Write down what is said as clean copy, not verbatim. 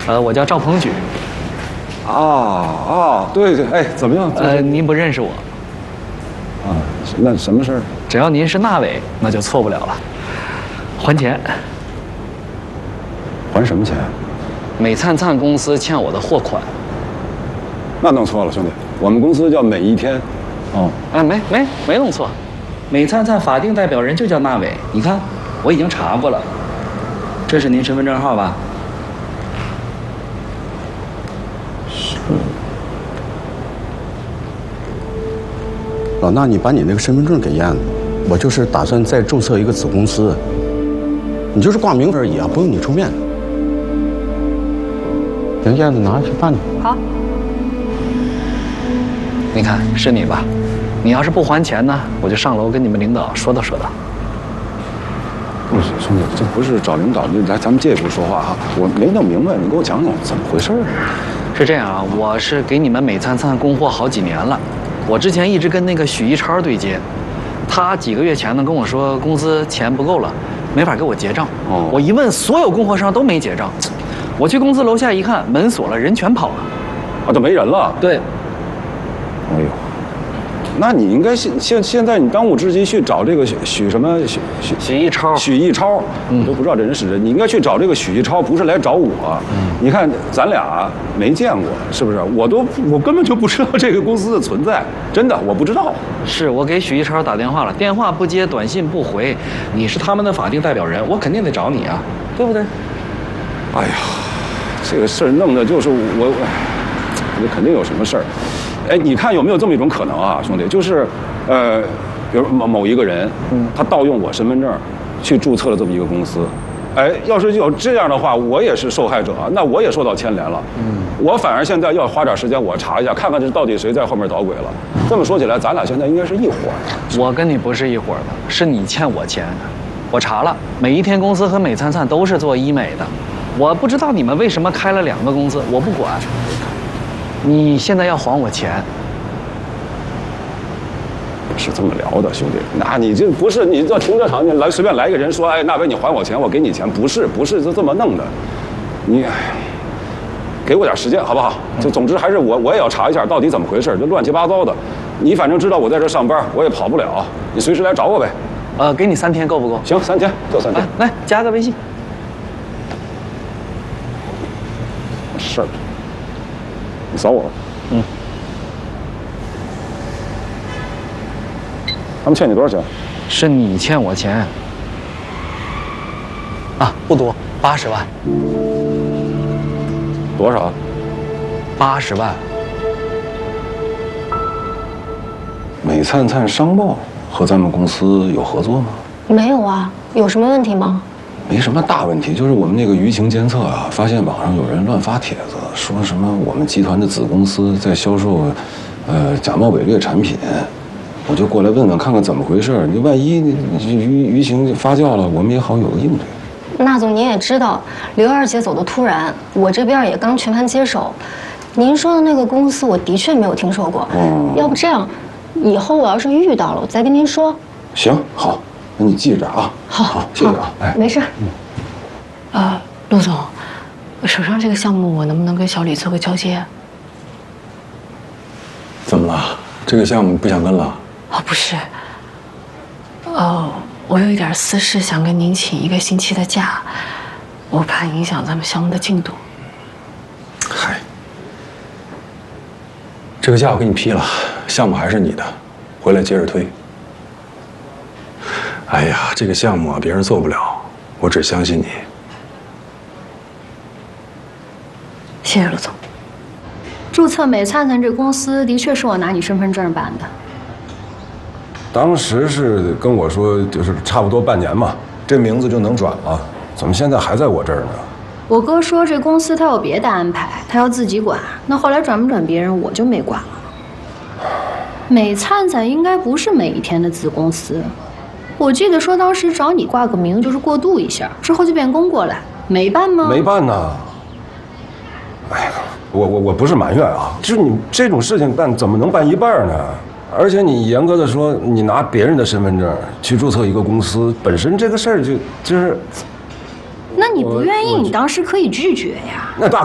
我叫赵鹏举。 对对，哎，怎么样？ 您不认识我。 那什么事儿？ 只要您是那位，那就错不了了。还钱。 还什么钱？ 美灿灿公司欠我的货款。 那弄错了，兄弟，我们公司叫美一天。 没弄错。美灿灿法定代表人就叫那伟，你看，我已经查过了。这是您身份证号吧？ 是。老衲，你把你那个身份证给验了，我就是打算再注册一个子公司，你就是挂名而已啊，不用你出面。行，燕子拿去办去。 好。 你看是你吧？你要是不还钱呢，我就上楼跟你们领导说道说道。 不是兄弟，这不是找领导，来咱们这一步说话啊！我没弄明白，你给我讲讲怎么回事啊？ 是这样啊，我是给你们美灿灿供货好几年了，我之前一直跟那个许一超对接，他几个月前呢跟我说公司钱不够了，没法给我结账。我一问，所有供货商都没结账。我去公司楼下一看，门锁了，人全跑了。 都没人了。 对。 哎呦，那你应该现在你当务之急去找这个许一超，我都不知道这人是人，你应该去找这个许一超，不是来找我。你看咱俩没见过，是不是？我根本就不知道这个公司的存在，真的我不知道。 是我给许一超打电话了，电话不接，短信不回，你是他们的法定代表人，我肯定得找你啊，对不对？ 哎呀，这个事儿弄的就是我肯定有什么事儿。哎，你看有没有这么一种可能啊，兄弟？就是，比如某一个人，他盗用我身份证，去注册了这么一个公司。哎，要是有这样的话，我也是受害者，那我也受到牵连了。我反而现在要花点时间，我查一下，看看这到底谁在后面捣鬼了。这么说起来，咱俩现在应该是一伙的。 我跟你不是一伙的，是你欠我钱。我查了，美一天公司和美灿灿都是做医美的，我不知道你们为什么开了2个公司，我不管。你现在要还我钱， 不是这么聊的，兄弟。那你这不是你到停车场你随便来一个人说，哎，那位你还我钱，我给你钱，不是就这么弄的。你给我点时间好不好？就总之还是我也要查一下到底怎么回事，这乱七八糟的。你反正知道我在这上班，我也跑不了，你随时来找我呗。 给你3天够不够？ 行，3天就3天。 来加个微信。 事儿。你扫我。他们欠你多少钱？ 是你欠我钱。不多，80万。 多少 ？80万。 美灿灿商报和咱们公司有合作吗？ 没有啊，有什么问题吗？ 没什么大问题，就是我们那个舆情监测啊，发现网上有人乱发帖子，说什么我们集团的子公司在销售，假冒伪劣产品，我就过来问问看看怎么回事。你万一舆情发酵了，我们也好有个应对。 那总您也知道，刘二姐走得突然，我这边也刚全盘接手。您说的那个公司，我的确没有听说过。要不这样，以后我要是遇到了，我再跟您说。 行，好。那你记着啊。好，谢谢啊。 哎，没事。 陆总，手上这个项目我能不能跟小李做个交接？ 怎么了？这个项目不想跟了？ 不是。我有一点私事想跟您请1个星期的假，我怕影响咱们项目的进度。 嗨，这个假我给你批了，项目还是你的，回来接着推。哎呀，这个项目啊，别人做不了，我只相信你。 谢谢陆总。 注册美灿灿这公司的确是我拿你身份证办的。 当时是跟我说，就是差不多半年嘛，这名字就能转了。怎么现在还在我这儿呢？ 我哥说这公司他有别的安排，他要自己管。那后来转不转别人，我就没管了。美灿灿应该不是美一天的子公司。我记得说当时找你挂个名就是过渡一下，之后就变公过来，没办吗？ 没办呢。哎呀，我不是埋怨啊，就是你这种事情办怎么能办一半呢？而且你严格的说，你拿别人的身份证去注册一个公司，本身这个事儿就是。 那你不愿意，你当时可以拒绝呀。 那大